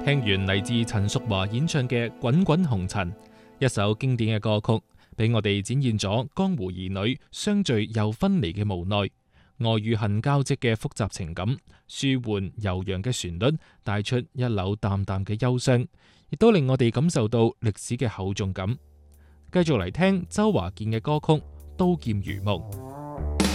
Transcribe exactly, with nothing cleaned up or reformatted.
聽完嚟自陳淑華演唱嘅《滾滾紅塵》，一首經典嘅歌曲，俾我哋展現咗江湖兒女相聚又分離嘅無奈，愛與恨交織嘅複雜情感，舒緩悠揚嘅旋律帶出一縷淡淡嘅憂傷，亦都令我哋感受到歷史嘅厚重感。繼續嚟聽周華健嘅歌曲《刀劍如夢》。